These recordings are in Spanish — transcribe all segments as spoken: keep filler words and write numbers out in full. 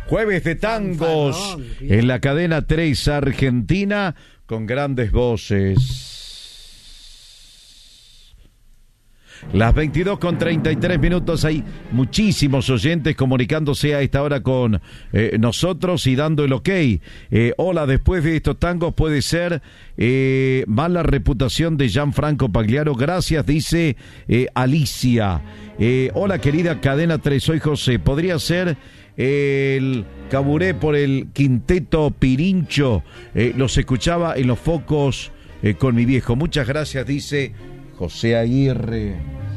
Jueves de tangos en la cadena tres Argentina con grandes voces. Las veintidós con treinta y tres minutos, hay muchísimos oyentes comunicándose a esta hora con eh, nosotros y dando el ok. Eh, hola, después de estos tangos puede ser eh, mala reputación de Gianfranco Pagliaro. Gracias, dice eh, Alicia. Eh, hola, querida cadena tres, soy José. Podría ser el Caburé por el Quinteto Pirincho. Eh, los escuchaba en los focos eh, con mi viejo. Muchas gracias, dice José Aguirre.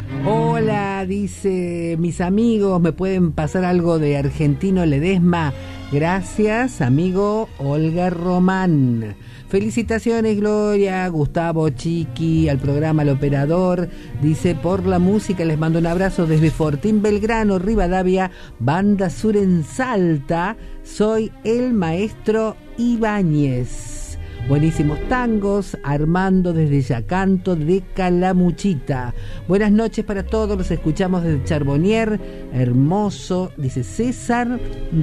Hola, dice, mis amigos, ¿me pueden pasar algo de Argentino Ledesma? Gracias, amigo Olga Román. Felicitaciones, Gloria, Gustavo, Chiqui, al programa El Operador. Dice, por la música les mando un abrazo desde Fortín Belgrano, Rivadavia, Banda Sur en Salta. Soy el maestro Ibáñez. Buenísimos tangos, Armando desde Yacanto de Calamuchita. Buenas noches para todos, los escuchamos desde Charbonnier, hermoso, dice César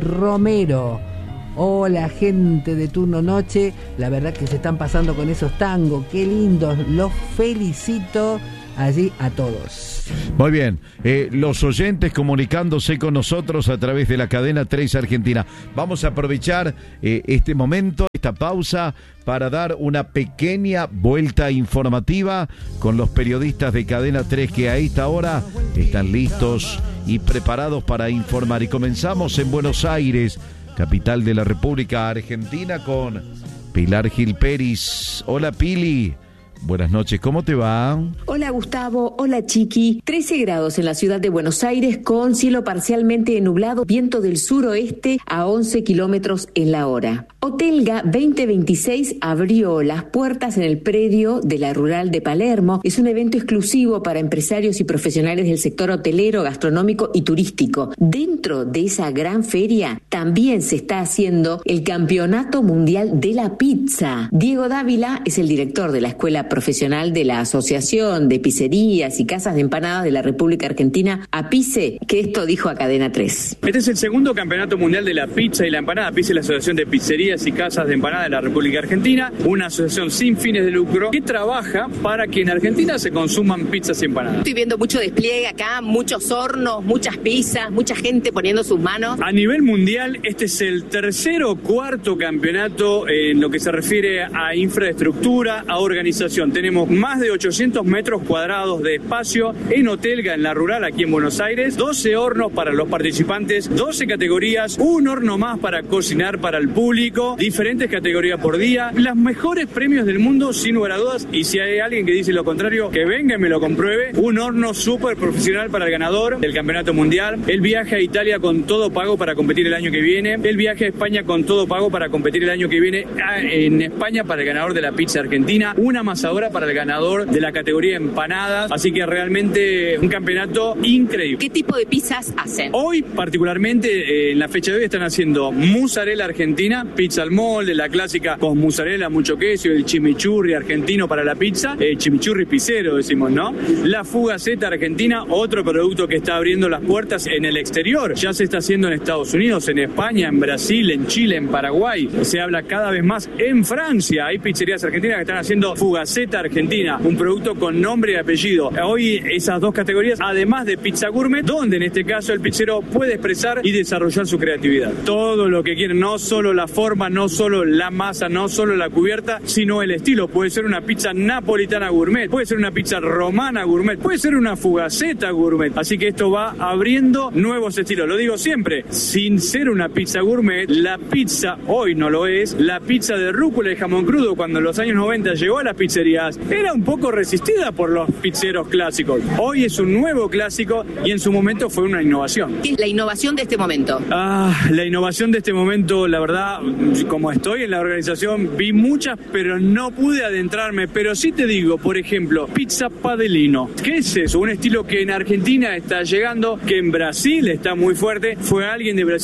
Romero. Hola, gente de Turno Noche, la verdad que se están pasando con esos tangos, qué lindos, los felicito allí a todos. Muy bien, eh, los oyentes comunicándose con nosotros a través de la cadena tres Argentina. Vamos a aprovechar eh, este momento, esta pausa, para dar una pequeña vuelta informativa con los periodistas de Cadena tres que a esta hora están listos y preparados para informar. Y comenzamos en Buenos Aires, capital de la República Argentina, con Pilar Gil Peris. Hola, Pili. Buenas noches, ¿cómo te va? Hola, Gustavo, hola, Chiqui. trece grados en la ciudad de Buenos Aires con cielo parcialmente nublado, viento del suroeste a once kilómetros en la hora. Hotelga veinte veintiséis abrió las puertas en el predio de la Rural de Palermo. Es un evento exclusivo para empresarios y profesionales del sector hotelero, gastronómico y turístico. Dentro de esa gran feria también se está haciendo el Campeonato Mundial de la Pizza. Diego Dávila es el director de la Escuela Profesional de la Asociación de Pizzerías y Casas de Empanadas de la República Argentina, APICE, que esto dijo a Cadena tres. Este es el segundo Campeonato Mundial de la Pizza y la Empanada. APICE es la Asociación de Pizzerías y Casas de Empanadas de la República Argentina, una asociación sin fines de lucro que trabaja para que en Argentina se consuman pizzas y empanadas. Estoy viendo mucho despliegue acá, muchos hornos, muchas pizzas, mucha gente poniendo sus manos. A nivel mundial, este es el tercer o cuarto campeonato en lo que se refiere a infraestructura, a organización. Tenemos más de ochocientos metros cuadrados de espacio en Hotelga, en la Rural, aquí en Buenos Aires, doce hornos para los participantes, doce categorías, un horno más para cocinar para el público, diferentes categorías por día, los mejores premios del mundo, sin lugar a dudas, y si hay alguien que dice lo contrario, que venga y me lo compruebe, un horno súper profesional para el ganador del Campeonato Mundial, el viaje a Italia con todo pago para competir el año que viene, el viaje a España con todo pago para competir el año que viene en España para el ganador de la pizza argentina, una masa ahora para el ganador de la categoría empanadas, así que realmente un campeonato increíble. ¿Qué tipo de pizzas hacen? Hoy particularmente eh, en la fecha de hoy están haciendo mozzarella argentina, pizza al molde, la clásica con mozzarella, mucho queso, el chimichurri argentino para la pizza, el chimichurri pizzero decimos, ¿no? La fugaceta argentina, otro producto que está abriendo las puertas en el exterior, ya se está haciendo en Estados Unidos, en España, en Brasil, en Chile, en Paraguay, se habla cada vez más en Francia, hay pizzerías argentinas que están haciendo fugaceta argentina, un producto con nombre y apellido. Hoy esas dos categorías, además de pizza gourmet, donde en este caso el pizzero puede expresar y desarrollar su creatividad. Todo lo que quiere, no solo la forma, no solo la masa, no solo la cubierta, sino el estilo. Puede ser una pizza napolitana gourmet, puede ser una pizza romana gourmet, puede ser una fugaceta gourmet. Así que esto va abriendo nuevos estilos. Lo digo siempre, sin ser una pizza gourmet, la pizza hoy no lo es. La pizza de rúcula y jamón crudo, cuando en los años noventa llegó a las pizzerías, era un poco resistida por los pizzeros clásicos. Hoy es un nuevo clásico y en su momento fue una innovación. ¿Qué es la innovación de este momento? Ah, la innovación de este momento, la verdad, como estoy en la organización, vi muchas, pero no pude adentrarme. Pero sí te digo, por ejemplo, pizza padellino. ¿Qué es eso? Un estilo que en Argentina está llegando, que en Brasil está muy fuerte. Fue alguien de Brasil que acaba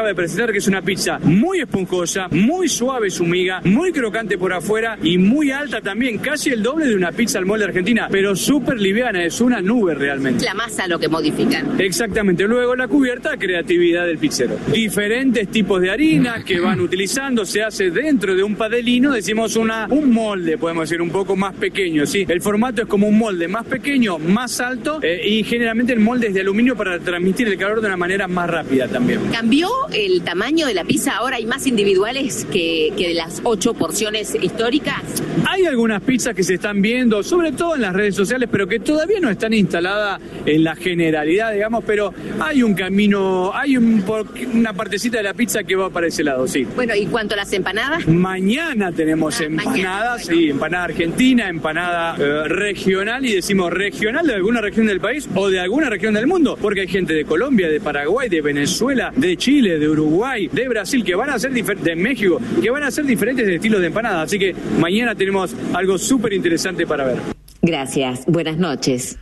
acaba de presentar, que es una pizza muy esponjosa, muy suave su miga, muy crocante por afuera y muy alta también, casi el doble de una pizza al molde argentina, pero súper liviana, es una nube realmente. La masa lo que modifican. Exactamente, luego la cubierta, creatividad del pizzero. Diferentes tipos de harina que van utilizando, se hace dentro de un padelino, decimos una, un molde, podemos decir, un poco más pequeño, ¿sí? El formato es como un molde más pequeño, más alto, eh, y generalmente el molde es de aluminio para transmitir el calor de una manera más rápida también. ¿Cambió el tamaño de la pizza? ¿Ahora hay más individuales que, que de las ocho porciones históricas? Hay algunas pizzas que se están viendo, sobre todo en las redes sociales, pero que todavía no están instaladas en la generalidad, digamos, pero hay un camino, hay un, una partecita de la pizza que va para ese lado, sí. Bueno, ¿y cuánto a las empanadas? Mañana tenemos ah, empanadas, mañana, bueno. sí, empanada argentina, empanada eh, regional, y decimos regional de alguna región del país o de alguna región del mundo, porque hay gente de Colombia, de Paraguay, de Venezuela, de Chile, de Uruguay, de Brasil, que van a ser diferentes, de México, que van a ser diferentes estilos de empanadas, así que mañana tenemos algo súper interesante para ver. Gracias, buenas noches.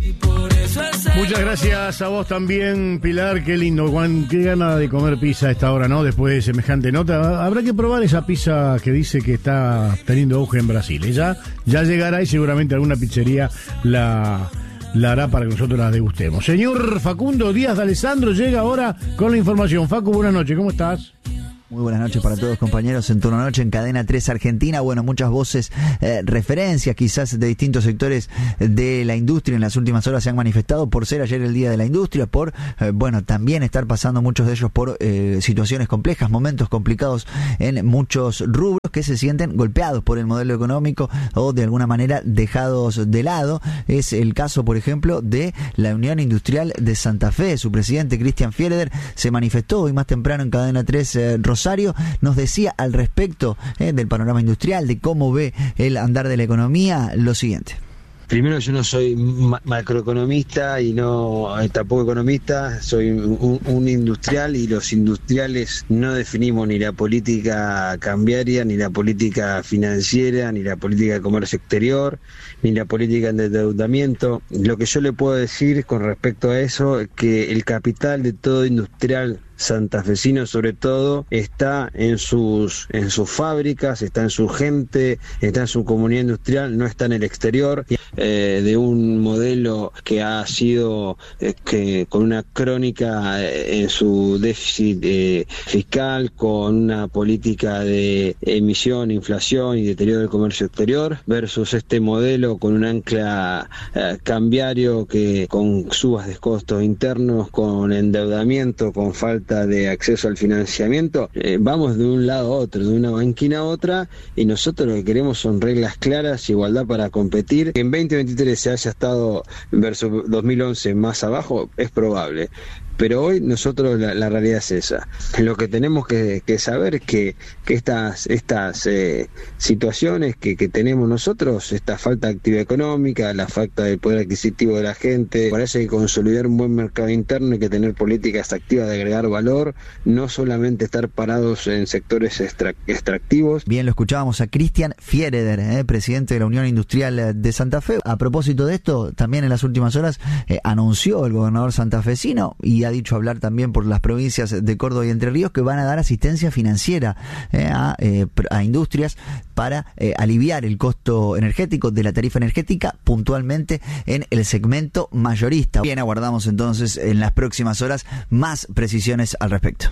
Muchas gracias a vos también, Pilar. Qué lindo, Juan. Qué gana de comer pizza a esta hora, ¿no? Después de semejante nota. Habrá que probar esa pizza que dice que está teniendo auge en Brasil. Ella ya llegará y seguramente alguna pizzería la, la hará para que nosotros la degustemos. Señor Facundo Díaz de Alessandro llega ahora con la información. Facu, buenas noches. ¿Cómo estás? Muy buenas noches para todos, compañeros. En Turno Noche en Cadena tres Argentina. Bueno, muchas voces, eh, referencias quizás de distintos sectores de la industria en las últimas horas se han manifestado por ser ayer el Día de la Industria, por, eh, bueno, también estar pasando muchos de ellos por eh, situaciones complejas, momentos complicados en muchos rubros que se sienten golpeados por el modelo económico o de alguna manera dejados de lado. Es el caso, por ejemplo, de la Unión Industrial de Santa Fe. Su presidente, Cristian Fiereder, se manifestó hoy más temprano en Cadena tres eh, Rosario, nos decía al respecto eh, del panorama industrial, de cómo ve el andar de la economía, lo siguiente. Primero, yo no soy ma- macroeconomista y no eh, tampoco economista, soy un, un industrial, y los industriales no definimos ni la política cambiaria, ni la política financiera, ni la política de comercio exterior, ni la política de endeudamiento. Lo que yo le puedo decir con respecto a eso es que el capital de todo industrial santafesino, sobre todo, está en sus en sus fábricas, está en su gente, está en su comunidad industrial, no está en el exterior, eh, de un modelo que ha sido eh, que con una crónica eh, en su déficit eh, fiscal, con una política de emisión, inflación y deterioro del comercio exterior, versus este modelo con un ancla eh, cambiario que con subas de costos internos, con endeudamiento, con falta de acceso al financiamiento. Eh, vamos de un lado a otro, de una banquina a otra, y nosotros lo que queremos son reglas claras, igualdad para competir. Que en veinte veintitrés se haya estado versus dos mil once más abajo es probable, pero hoy nosotros la, la realidad es esa. Lo que tenemos que, que saber es que, que estas, estas eh, situaciones que, que tenemos nosotros, esta falta de actividad económica, la falta del poder adquisitivo de la gente, parece que consolidar un buen mercado interno hay que tener políticas activas de agregar valor, no solamente estar parados en sectores extra, extractivos. Bien, lo escuchábamos a Cristian Fiereder, eh, presidente de la Unión Industrial de Santa Fe. A propósito de esto, también en las últimas horas eh, anunció el gobernador santafesino, y ha dicho hablar también por las provincias de Córdoba y Entre Ríos, que van a dar asistencia financiera eh, a, eh, a industrias para eh, aliviar el costo energético de la tarifa energética, puntualmente en el segmento mayorista. Bien, aguardamos entonces en las próximas horas más precisiones al respecto.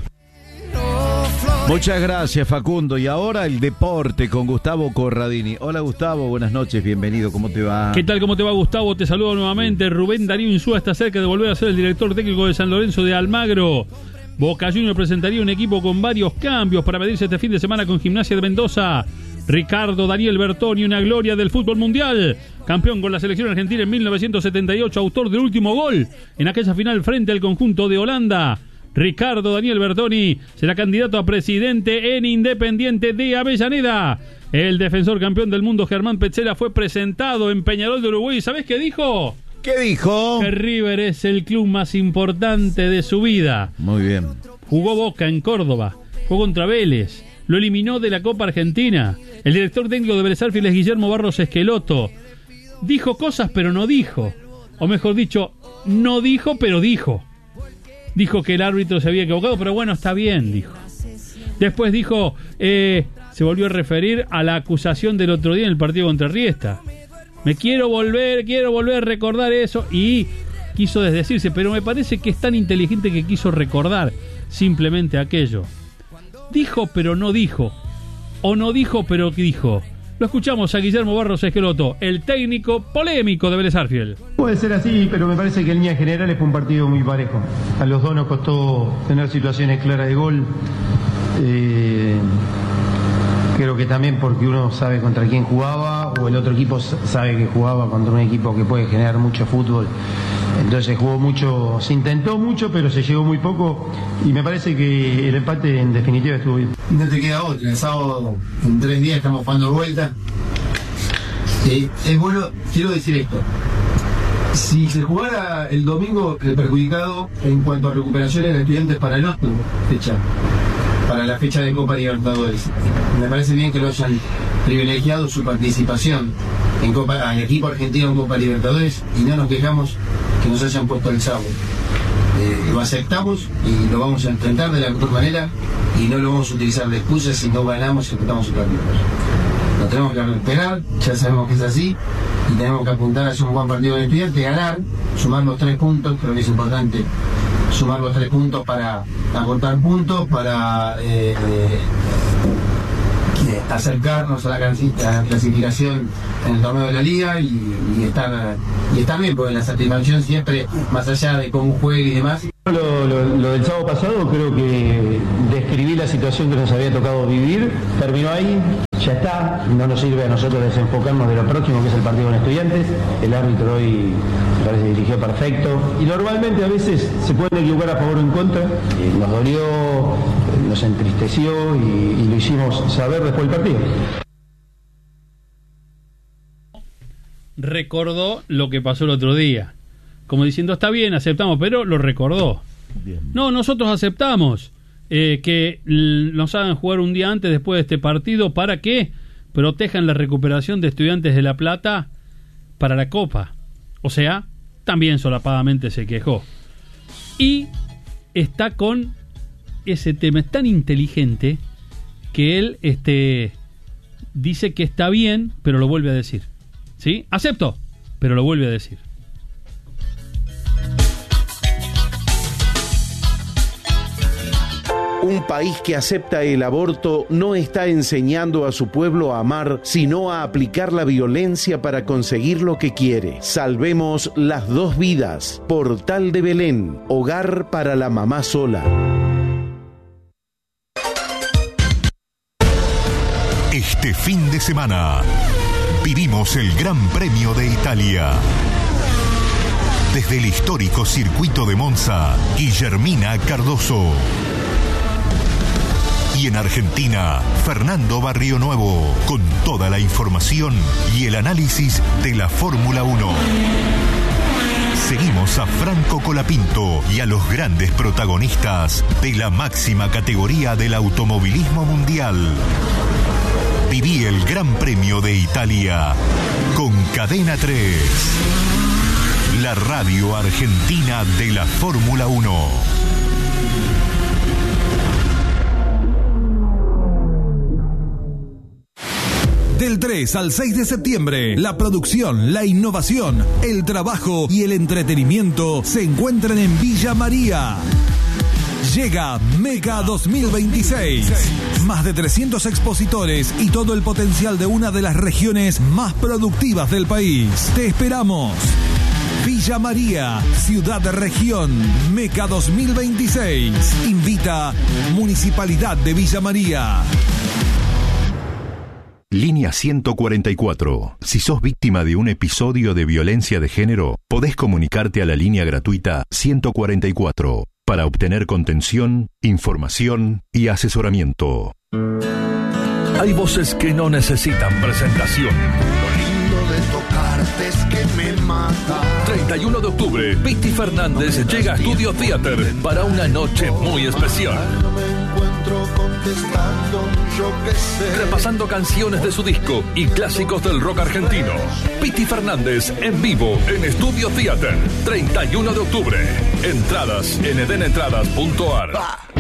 Muchas gracias, Facundo. Y ahora el deporte con Gustavo Corradini. Hola, Gustavo, buenas noches, bienvenido, ¿cómo te va? ¿Qué tal, cómo te va, Gustavo? Te saludo nuevamente. Rubén Darío Insúa está cerca de volver a ser el director técnico de San Lorenzo de Almagro. Boca Juniors presentaría un equipo con varios cambios para medirse este fin de semana con Gimnasia de Mendoza. Ricardo Daniel Bertoni, una gloria del fútbol mundial, campeón con la selección argentina en mil novecientos setenta y ocho, autor del último gol en aquella final frente al conjunto de Holanda. Ricardo Daniel Bertoni será candidato a presidente en Independiente de Avellaneda. El defensor campeón del mundo Germán Petzela fue presentado en Peñarol de Uruguay. ¿Sabés qué dijo? ¿Qué dijo? Que River es el club más importante de su vida. Muy bien. Jugó Boca en Córdoba, jugó contra Vélez, lo eliminó de la Copa Argentina. El director técnico de Vélez Sarsfield es Guillermo Barros Esqueloto. Dijo cosas pero no dijo. O mejor dicho, no dijo pero dijo. Dijo que el árbitro se había equivocado, pero bueno, está bien, dijo. Después dijo, eh, se volvió a referir a la acusación del otro día en el partido contra Riestra. Me quiero volver, quiero volver a recordar eso, y quiso desdecirse, pero me parece que es tan inteligente que quiso recordar simplemente aquello. Dijo pero no dijo, o no dijo pero dijo. Lo escuchamos a Guillermo Barros Esqueloto, el técnico polémico de Vélez Sarsfield. Puede ser así, pero me parece que en líneas generales fue un partido muy parejo. A los dos nos costó tener situaciones claras de gol. Eh, creo que también porque uno sabe contra quién jugaba, o el otro equipo sabe que jugaba contra un equipo que puede generar mucho fútbol. Entonces jugó mucho, se intentó mucho, pero se llegó muy poco, y me parece que el empate en definitiva estuvo bien. No te queda otra, el sábado en tres días estamos jugando vuelta. Eh, es bueno, quiero decir esto, si se jugara el domingo, el perjudicado en cuanto a recuperación era Estudiantes para el otro fecha, para la fecha de Copa Libertadores. Me parece bien que lo hayan privilegiado su participación en Copa, al equipo argentino en Copa Libertadores, y no nos quejamos que nos hayan puesto el sábado. Eh, lo aceptamos y lo vamos a enfrentar de la mejor manera, y no lo vamos a utilizar de excusa si no ganamos y enfrentamos el partido. Lo tenemos que esperar, ya sabemos que es así, y tenemos que apuntar a hacer un buen partido de Estudiantes, ganar, sumar los tres puntos. Creo que es importante sumar los tres puntos para acortar puntos, para eh, eh, acercarnos a la clasificación en el torneo de la liga, y, y estar y estar bien, porque la satisfacción siempre, más allá de cómo juegue y demás. Lo, lo, lo del sábado pasado, creo que describí la situación que nos había tocado vivir, terminó ahí, ya está, no nos sirve a nosotros desenfocarnos de lo próximo, que es el partido con Estudiantes. El árbitro hoy me parece que dirigió perfecto, y normalmente a veces se pueden equivocar a favor o en contra. Eh, nos dolió, nos entristeció, y, y lo hicimos saber después del partido. Recordó lo que pasó el otro día, como diciendo, está bien, aceptamos, pero lo recordó. Bien. No, nosotros aceptamos eh, que nos hagan jugar un día antes, después de este partido, para que protejan la recuperación de Estudiantes de La Plata para la Copa. O sea, también solapadamente se quejó. Y está con ese tema, es tan inteligente que él este, dice que está bien, pero lo vuelve a decir. ¿Sí? Acepto, pero lo vuelve a decir. Un país que acepta el aborto no está enseñando a su pueblo a amar, sino a aplicar la violencia para conseguir lo que quiere. Salvemos las dos vidas. Portal de Belén, hogar para la mamá sola. Este fin de semana vivimos el Gran Premio de Italia. Desde el histórico circuito de Monza, Guillermina Cardoso. Y en Argentina, Fernando Barrionuevo, con toda la información y el análisis de la Fórmula uno. Seguimos a Franco Colapinto y a los grandes protagonistas de la máxima categoría del automovilismo mundial. Viví el Gran Premio de Italia con Cadena tres, la radio argentina de la Fórmula uno. Del tres al seis de septiembre, la producción, la innovación, el trabajo y el entretenimiento se encuentran en Villa María. Llega Mega dos mil veintiséis. Más de trescientos expositores y todo el potencial de una de las regiones más productivas del país. Te esperamos. Villa María, Ciudad de Región, Meca dos mil veintiséis. Invita Municipalidad de Villa María. Línea ciento cuarenta y cuatro. Si sos víctima de un episodio de violencia de género, podés comunicarte a la línea gratuita ciento cuarenta y cuatro para obtener contención, información y asesoramiento. Hay voces que no necesitan presentación. Lo lindo de tocarte es que me mata. treinta y uno de octubre, Piti Fernández llega a Studio Theater para una noche muy especial. otro contestando, yo qué sé. Repasando canciones de su disco y clásicos del rock argentino. Piti Fernández en vivo en Estudio Theater, treinta y uno de octubre. Entradas en eden entradas punto a r.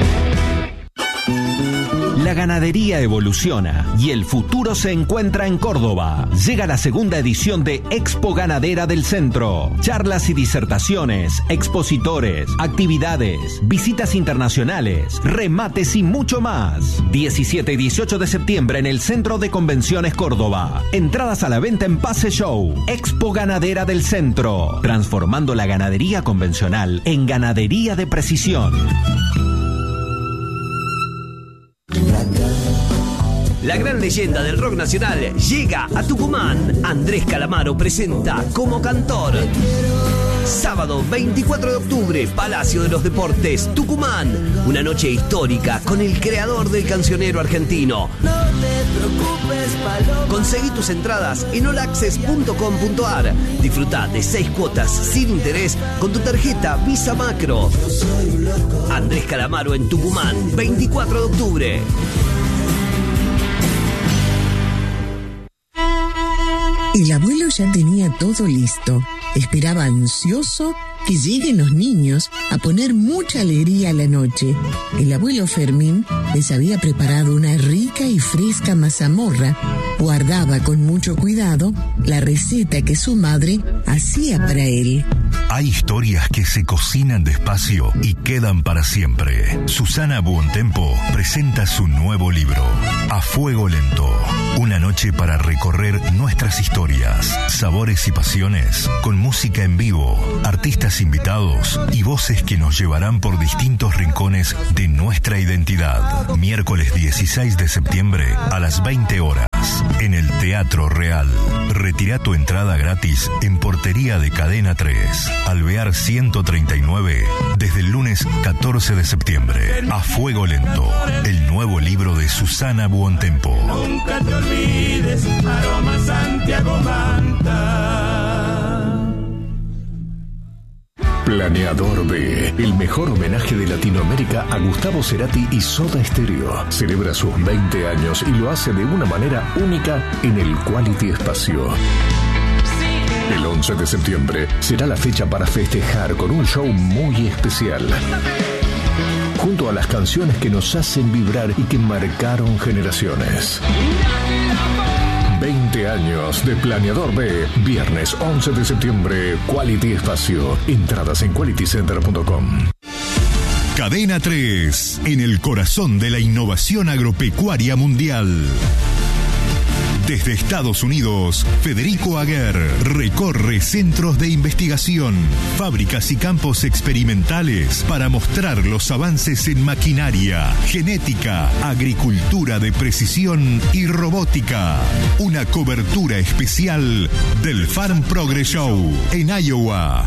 La ganadería evoluciona y el futuro se encuentra en Córdoba. Llega la segunda edición de Expo Ganadera del Centro. Charlas y disertaciones, expositores, actividades, visitas internacionales, remates y mucho más. diecisiete y dieciocho de septiembre en el Centro de Convenciones Córdoba. Entradas a la venta en Pase Show. Expo Ganadera del Centro. Transformando la ganadería convencional en ganadería de precisión. La gran leyenda del rock nacional llega a Tucumán. Andrés Calamaro presenta como cantor. Sábado veinticuatro de octubre, Palacio de los Deportes, Tucumán. Una noche histórica con el creador del cancionero argentino. No te preocupes, Paloma. Conseguí tus entradas en all access punto com punto a r. Disfruta de seis cuotas sin interés con tu tarjeta Visa Macro. Andrés Calamaro en Tucumán, veinticuatro de octubre. El abuelo ya tenía todo listo. Esperaba ansioso que lleguen los niños a poner mucha alegría a la noche. El abuelo Fermín les había preparado una rica y fresca mazamorra. Guardaba con mucho cuidado la receta que su madre hacía para él. Hay historias que se cocinan despacio y quedan para siempre. Susana Buontempo presenta su nuevo libro, A Fuego Lento. Una noche para recorrer nuestras historias, sabores y pasiones, con música en vivo, artistas invitados y voces que nos llevarán por distintos rincones de nuestra identidad. Miércoles dieciséis de septiembre a las veinte horas, en el Teatro Real. Retira tu entrada gratis en portería de Cadena tres, Alvear ciento treinta y nueve, desde el lunes catorce de septiembre. A Fuego Lento, el nuevo libro de Susana Buontempo. Nunca te olvides, Aroma Santiago Manta. Planeador B, el mejor homenaje de Latinoamérica a Gustavo Cerati y Soda Stereo. Celebra sus veinte años y lo hace de una manera única en el Quality Espacio. El once de septiembre será la fecha para festejar con un show muy especial. Junto a las canciones que nos hacen vibrar y que marcaron generaciones. veinte años de Planeador B, viernes once de septiembre, Quality Espacio. Entradas en quality center punto com. Cadena tres, en el corazón de la innovación agropecuaria mundial. Desde Estados Unidos, Federico Aguer recorre centros de investigación, fábricas y campos experimentales para mostrar los avances en maquinaria, genética, agricultura de precisión y robótica. Una cobertura especial del Farm Progress Show en Iowa.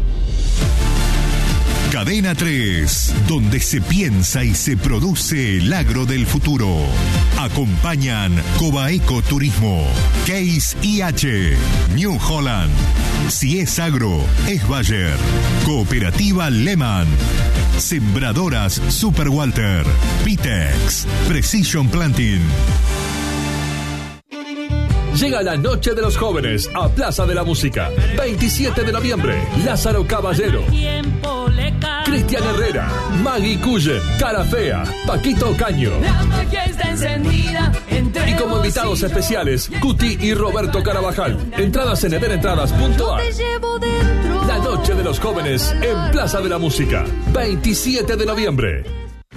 Cadena tres, donde se piensa y se produce el agro del futuro. Acompañan Cobaeco Turismo, Case I H, New Holland. Si es agro, es Bayer. Cooperativa Lehman. Sembradoras Super Walter. Pitex. Precision Planting. Llega la Noche de los Jóvenes a Plaza de la Música. veintisiete de noviembre, Lázaro Caballero, Cristian Herrera, Maggie Cullen, Cara Fea, Paquito Caño. Y como invitados especiales, Cuti y Roberto Carabajal. Entradas en eden entradas punto a r. La Noche de los Jóvenes en Plaza de la Música. veintisiete de noviembre.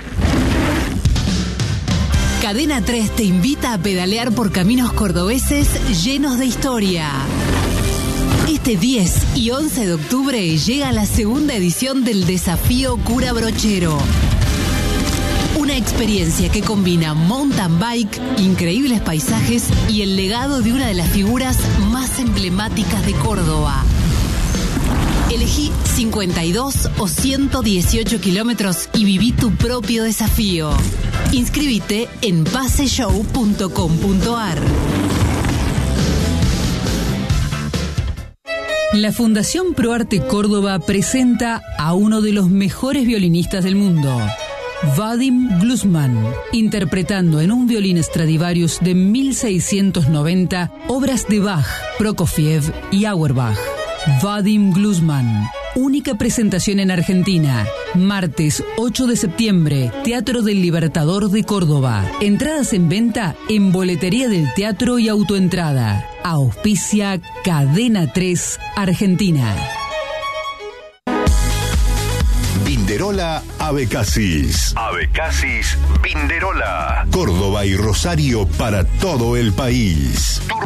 Cadena tres te invita a pedalear por caminos cordobeses llenos de historia. Este diez y once de octubre llega la segunda edición del Desafío Cura Brochero. Una experiencia que combina mountain bike, increíbles paisajes y el legado de una de las figuras más emblemáticas de Córdoba. Elegí cincuenta y dos o ciento dieciocho kilómetros y viví tu propio desafío. Inscríbete en pase show punto com punto a r. La Fundación ProArte Córdoba presenta a uno de los mejores violinistas del mundo. Vadim Glusman, interpretando en un violín Stradivarius de mil seiscientos noventa obras de Bach, Prokofiev y Auerbach. Vadim Glusman, única presentación en Argentina, martes ocho de septiembre, Teatro del Libertador de Córdoba. Entradas en venta en Boletería del Teatro y Autoentrada. Auspicia Cadena tres Argentina. Vinderola Abecasis. Abecasis Vinderola. Córdoba y Rosario para todo el país.